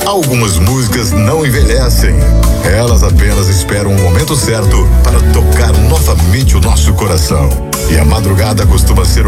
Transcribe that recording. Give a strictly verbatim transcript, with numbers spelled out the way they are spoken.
Algumas músicas não envelhecem. Elas apenas esperam o momento certo para tocar novamente o nosso coração. E a madrugada costuma ser o